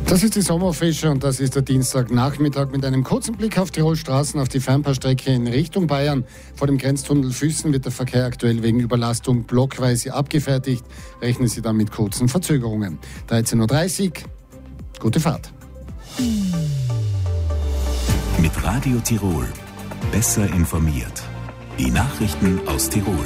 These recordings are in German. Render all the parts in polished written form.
Das ist die Sommerfrische und das ist der Dienstagnachmittag mit einem kurzen Blick auf Tirol Straßen, auf die Fernbahnstrecke in Richtung Bayern. Vor dem Grenztunnel Füssen wird der Verkehr aktuell wegen Überlastung blockweise abgefertigt. Rechnen Sie dann mit kurzen Verzögerungen. 13.30 Uhr, gute Fahrt. Mit Radio Tirol. Besser informiert. Die Nachrichten aus Tirol.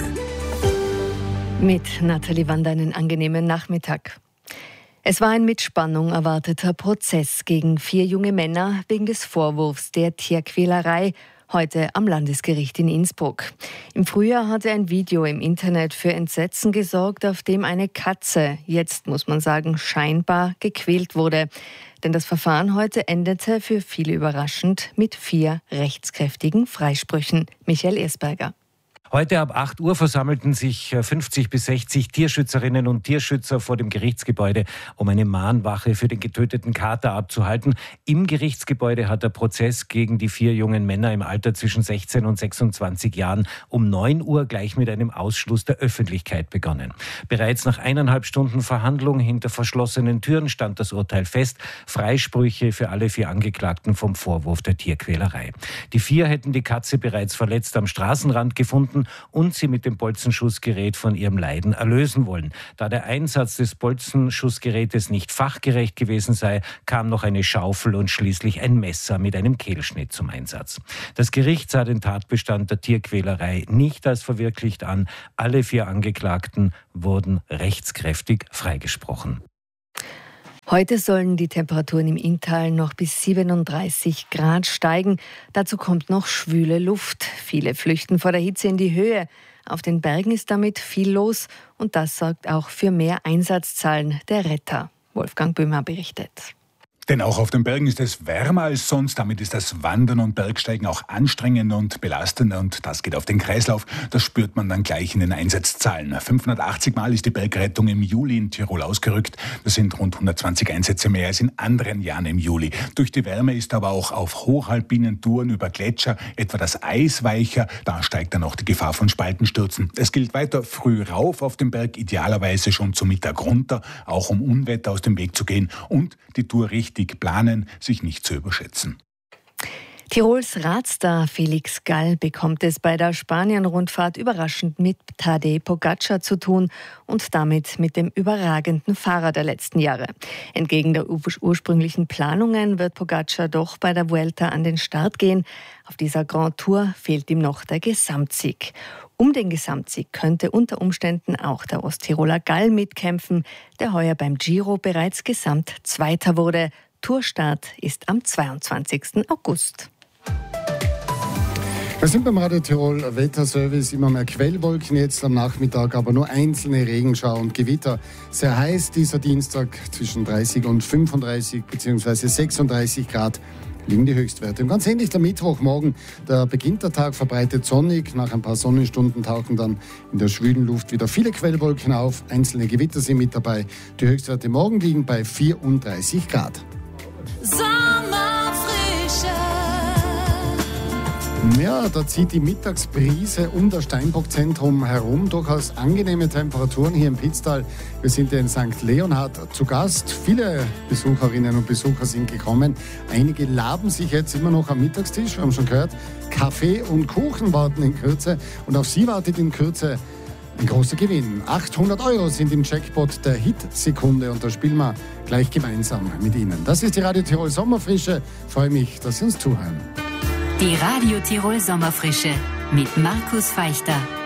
Mit Nathalie Wander einen angenehmen Nachmittag. Es war ein mit Spannung erwarteter Prozess gegen 4 junge Männer wegen des Vorwurfs der Tierquälerei, heute am Landesgericht in Innsbruck. Im Frühjahr hatte ein Video im Internet für Entsetzen gesorgt, auf dem eine Katze, jetzt muss man sagen scheinbar, gequält wurde. Denn das Verfahren heute endete für viele überraschend mit 4 rechtskräftigen Freisprüchen. Michael Ersberger. Heute ab 8 Uhr versammelten sich 50 bis 60 Tierschützerinnen und Tierschützer vor dem Gerichtsgebäude, um eine Mahnwache für den getöteten Kater abzuhalten. Im Gerichtsgebäude hat der Prozess gegen die 4 jungen Männer im Alter zwischen 16 und 26 Jahren um 9 Uhr gleich mit einem Ausschluss der Öffentlichkeit begonnen. Bereits nach 1,5 Stunden Verhandlung hinter verschlossenen Türen stand das Urteil fest. Freisprüche für alle 4 Angeklagten vom Vorwurf der Tierquälerei. Die 4 hätten die Katze bereits verletzt am Straßenrand gefunden und sie mit dem Bolzenschussgerät von ihrem Leiden erlösen wollen. Da der Einsatz des Bolzenschussgerätes nicht fachgerecht gewesen sei, kam noch eine Schaufel und schließlich ein Messer mit einem Kehlschnitt zum Einsatz. Das Gericht sah den Tatbestand der Tierquälerei nicht als verwirklicht an. Alle 4 Angeklagten wurden rechtskräftig freigesprochen. Heute sollen die Temperaturen im Inntal noch bis 37 Grad steigen. Dazu kommt noch schwüle Luft. Viele flüchten vor der Hitze in die Höhe. Auf den Bergen ist damit viel los und das sorgt auch für mehr Einsatzzahlen der Retter. Wolfgang Böhmer berichtet. Denn auch auf den Bergen ist es wärmer als sonst. Damit ist das Wandern und Bergsteigen auch anstrengend und belastend. Und das geht auf den Kreislauf. Das spürt man dann gleich in den Einsatzzahlen. 580 Mal ist die Bergrettung im Juli in Tirol ausgerückt. Das sind rund 120 Einsätze mehr als in anderen Jahren im Juli. Durch die Wärme ist aber auch auf hochalpinen Touren über Gletscher etwa das Eis weicher. Da steigt dann auch die Gefahr von Spaltenstürzen. Es gilt weiter früh rauf auf den Berg, idealerweise schon zum Mittag runter, auch um Unwetter aus dem Weg zu gehen und die Tour richtig planen, sich nicht zu überschätzen. Tirols Radstar Felix Gall bekommt es bei der Spanien-Rundfahrt überraschend mit Tadej Pogačar zu tun und damit mit dem überragenden Fahrer der letzten Jahre. Entgegen der ursprünglichen Planungen wird Pogačar doch bei der Vuelta an den Start gehen. Auf dieser Grand Tour fehlt ihm noch der Gesamtsieg. Um den Gesamtsieg könnte unter Umständen auch der Osttiroler Gall mitkämpfen, der heuer beim Giro bereits Gesamtzweiter wurde. Tourstart ist am 22. August. Wir sind beim Radio Tirol Wetterservice, immer mehr Quellwolken jetzt am Nachmittag, aber nur einzelne Regenschauer und Gewitter. Sehr heiß dieser Dienstag, zwischen 30 und 35 bzw. 36 Grad liegen die Höchstwerte. Und ganz ähnlich der Mittwochmorgen, da beginnt der Tag verbreitet sonnig. Nach ein paar Sonnenstunden tauchen dann in der schwülen Luft wieder viele Quellwolken auf. Einzelne Gewitter sind mit dabei. Die Höchstwerte morgen liegen bei 34 Grad. Ja, da zieht die Mittagsbrise um das Steinbockzentrum herum. Durchaus angenehme Temperaturen hier im Pitztal. Wir sind hier in St. Leonhard zu Gast. Viele Besucherinnen und Besucher sind gekommen. Einige laben sich jetzt immer noch am Mittagstisch. Wir haben schon gehört, Kaffee und Kuchen warten in Kürze. Und auf Sie wartet in Kürze ein großer Gewinn. 800 € sind im Jackpot der Hit-Sekunde und da spielen wir gleich gemeinsam mit Ihnen. Das ist die Radio Tirol Sommerfrische. Ich freue mich, dass Sie uns zuhören. Die Radio Tirol Sommerfrische mit Markus Feichter.